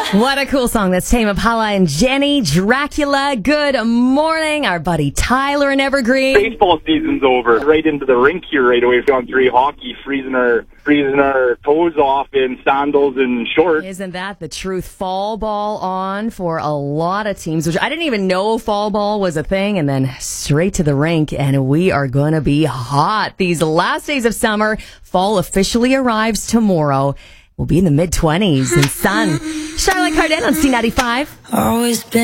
What a cool song. That's Tame Impala and Jenny Dracula. Good morning. Our buddy Tyler in Evergreen. Baseball season's over. Right into the rink here right away. We've gone through hockey, freezing our toes off in sandals and shorts. Isn't that the truth? Fall ball on for a lot of teams, which I didn't even know fall ball was a thing, and then straight to the rink, and we are going to be hot. These last days of summer, fall officially arrives tomorrow. We'll be in the mid-20s and sun. Charlotte Cardin on C95. Always been